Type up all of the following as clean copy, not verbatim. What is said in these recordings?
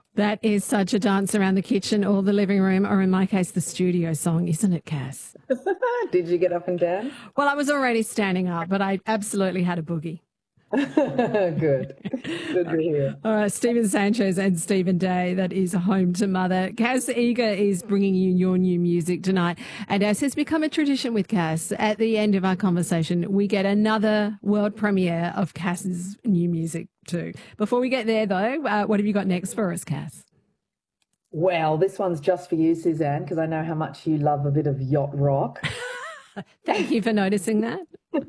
That is such a dance around the kitchen or the living room, or in my case, the studio song, isn't it, Cass? Did you get up and down? Well, I was already standing up, but I absolutely had a boogie. Good. Good to hear. All right, Stephen Sanchez and Stephen Day, that is Home to Mother. Cass Eager is bringing you your new music tonight. And as has become a tradition with Cass, at the end of our conversation, we get another world premiere of Cass's new music too. Before we get there, though, what have you got next for us, Cass? Well, this one's just for you, Suzanne, because I know how much you love a bit of yacht rock. Thank you for noticing that.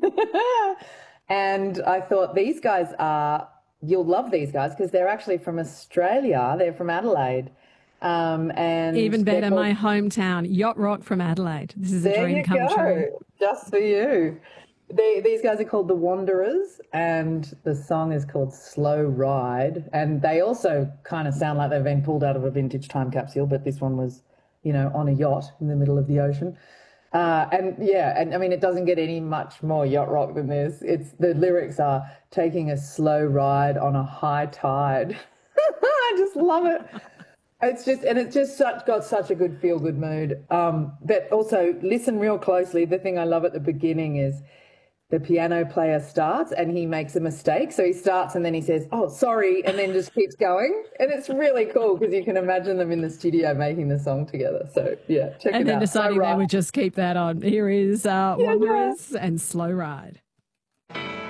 And I thought you'll love these guys because they're actually from Australia. They're from Adelaide. And even better, my hometown, yacht rock from Adelaide. This is a dream come true. Just for you. These guys are called The Wanderers, and the song is called Slow Ride. And they also kind of sound like they've been pulled out of a vintage time capsule, but this one was, on a yacht in the middle of the ocean. And I mean, it doesn't get any much more yacht rock than this. The lyrics are taking a slow ride on a high tide. I just love it. It's got such a good feel good mood. But also listen real closely. The thing I love at the beginning is the piano player starts and he makes a mistake. So he starts and then he says, "Oh, sorry," and then just keeps going. And it's really cool because you can imagine them in the studio making the song together. So, yeah, check it out. And then deciding they would just keep that on. Here is Wanderers and Slow Ride.